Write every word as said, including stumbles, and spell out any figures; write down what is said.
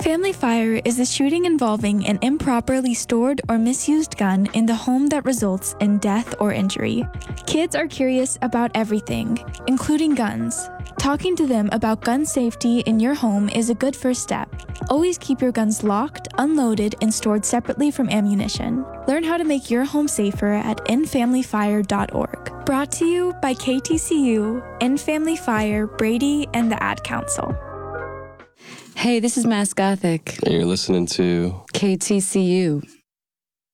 Family fire is a shooting involving an improperly stored or misused gun in the home that results in death or injury. Kids are curious about everything, including guns. Talking to them about gun safety in your home is a good first step. Always keep your guns locked, unloaded, and stored separately from ammunition. Learn how to make your home safer at end family fire dot org. Brought to you by K T C U, End Family Fire, Brady, and the Ad Council. Hey, this is Mass Gothic. And you're listening to K T C U.